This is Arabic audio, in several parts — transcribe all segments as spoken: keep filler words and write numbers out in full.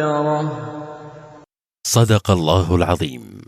صدق الله العظيم.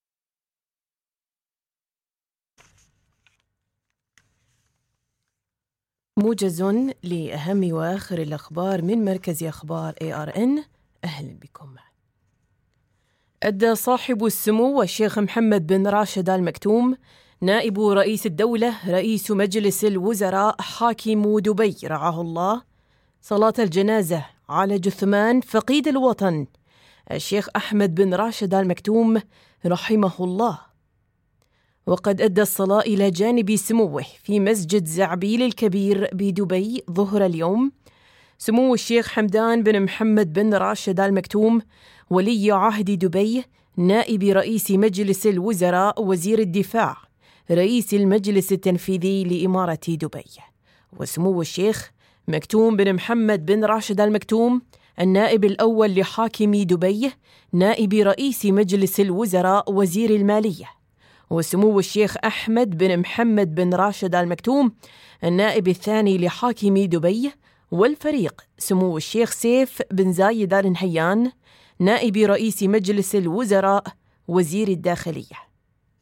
موجز لأهم وآخر الأخبار من مركز أخبار إيه آر إن. أهلا بكم. أدى صاحب السمو الشيخ محمد بن راشد آل مكتوم نائب رئيس الدولة رئيس مجلس الوزراء حاكم دبي رعاه الله صلاة الجنازة على جثمان فقيد الوطن الشيخ أحمد بن راشد آل مكتوم رحمه الله، وقد أدى الصلاة إلى جانب سموه في مسجد زعبيل الكبير بدبي ظهر اليوم سمو الشيخ حمدان بن محمد بن راشد آل مكتوم ولي عهد دبي نائب رئيس مجلس الوزراء وزير الدفاع رئيس المجلس التنفيذي لإمارة دبي، وسمو الشيخ مكتوم بن محمد بن راشد آل مكتوم النائب الأول لحاكم دبي نائب رئيس مجلس الوزراء وزير المالية، وسمو الشيخ أحمد بن محمد بن راشد آل مكتوم النائب الثاني لحاكم دبي، والفريق سمو الشيخ سيف بن زايد آل نهيان نائب رئيس مجلس الوزراء وزير الداخلية.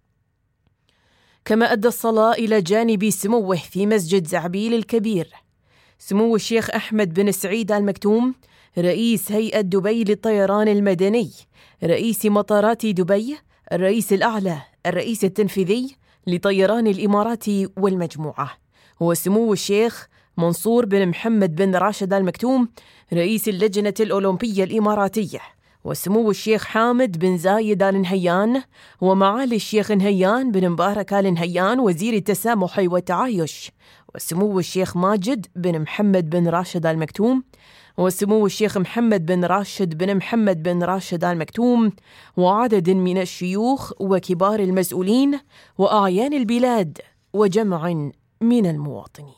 كما أدى الصلاة إلى جانب سموه في مسجد زعبيل الكبير سمو الشيخ أحمد بن سعيد آل مكتوم رئيس هيئة دبي للطيران المدني رئيس مطارات دبي الرئيس الأعلى الرئيس التنفيذي لطيران الإمارات والمجموعة، وسمو الشيخ منصور بن محمد بن راشد آل مكتوم رئيس اللجنة الأولمبية الإماراتية، وسمو الشيخ حامد بن زايد آل نهيان ومعالي الشيخ نهيان بن مبارك آل نهيان وزير التسامح والتعايش، وسمو الشيخ ماجد بن محمد بن راشد آل مكتوم، وسمو الشيخ محمد بن راشد بن محمد بن راشد آل مكتوم، وعدد من الشيوخ وكبار المسؤولين وأعيان البلاد وجمع من المواطنين.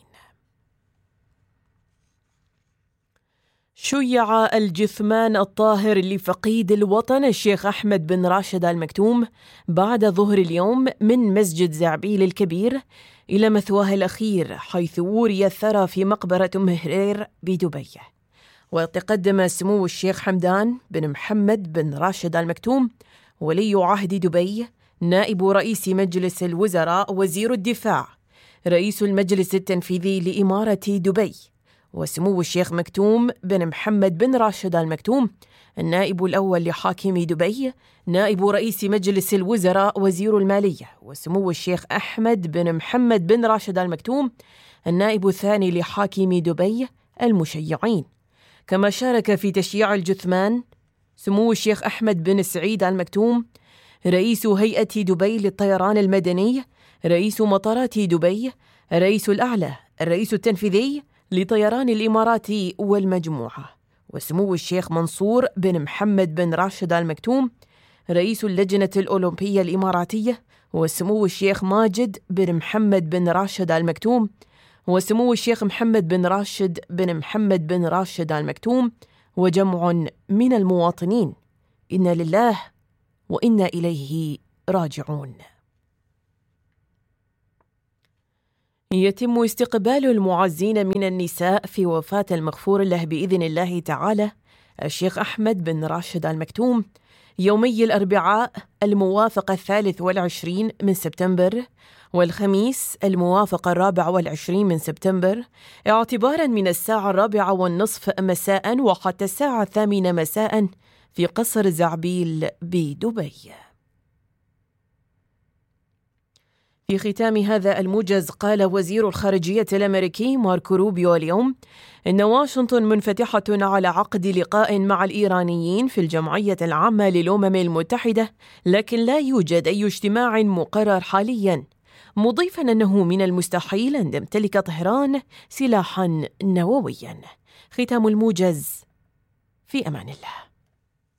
شيع الجثمان الطاهر لفقيد الوطن الشيخ أحمد بن راشد آل مكتوم بعد ظهر اليوم من مسجد زعبيل الكبير إلى مثواه الأخير حيث وري الثرى في مقبرة أم هرير بدبي. وتقدم سمو الشيخ حمدان بن محمد بن راشد آل مكتوم ولي عهد دبي نائب رئيس مجلس الوزراء وزير الدفاع رئيس المجلس التنفيذي لإمارة دبي، وسمو الشيخ مكتوم بن محمد بن راشد آل مكتوم النائب الأول لحاكم دبي نائب رئيس مجلس الوزراء وزير المالية، وسمو الشيخ أحمد بن محمد بن راشد آل مكتوم النائب الثاني لحاكم دبي المشيعين. كما شارك في تشييع الجثمان سمو الشيخ أحمد بن سعيد آل مكتوم رئيس هيئة دبي للطيران المدني رئيس مطارات دبي الرئيس الأعلى الرئيس التنفيذي لطيران الإمارات والمجموعة، وسمو الشيخ منصور بن محمد بن راشد آل مكتوم رئيس اللجنة الأولمبية الإماراتية، وسمو الشيخ ماجد بن محمد بن راشد آل مكتوم، وسمو الشيخ محمد بن راشد بن محمد بن راشد آل مكتوم وجمع من المواطنين. إنا لله وإنا إليه راجعون. يتم استقبال المعزين من النساء في وفاة المغفور له بإذن الله تعالى الشيخ أحمد بن راشد آل مكتوم يومي الأربعاء الموافق الثالث والعشرين من سبتمبر والخميس الموافق الرابع والعشرين من سبتمبر اعتباراً من الساعة الرابعة والنصف مساء وحتى الساعة الثامنة مساء في قصر زعبيل بدبي. في ختام هذا الموجز قال وزير الخارجية الأمريكي ماركو روبيو اليوم إن واشنطن منفتحة على عقد لقاء مع الإيرانيين في الجمعية العامة للأمم المتحدة، لكن لا يوجد أي اجتماع مقرر حالياً، مضيفاً أنه من المستحيل أن تمتلك طهران سلاحاً نووياً. ختام الموجز، في أمان الله.